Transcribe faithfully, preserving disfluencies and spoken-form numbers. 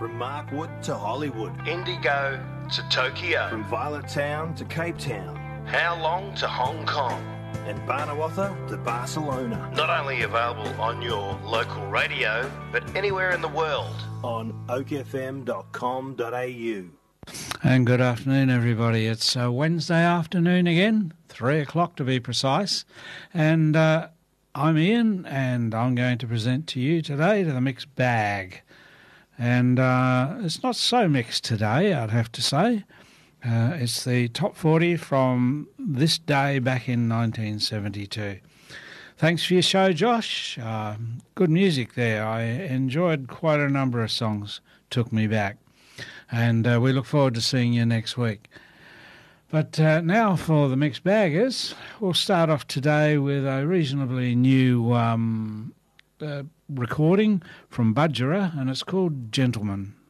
From Markwood to Hollywood. Indigo to Tokyo. From Violet Town to Cape Town. How Long to Hong Kong. And Barnawartha to Barcelona. Not only available on your local radio, but anywhere in the world. On oak f m dot com dot a u. And good afternoon, everybody. It's uh, Wednesday afternoon again, three o'clock to be precise. And uh, I'm Ian, and I'm going to present to you today to the Mixed Bag. And uh, it's not so mixed today, I'd have to say. Uh, it's the top forty from this day back in nineteen seventy-two. Thanks for your show, Josh. Uh, good music there. I enjoyed quite a number of songs, took me back. And uh, we look forward to seeing you next week. But uh, now for the Mixed Baggers, we'll start off today with a reasonably new um, uh, recording from Budgerah, and it's called Gentleman.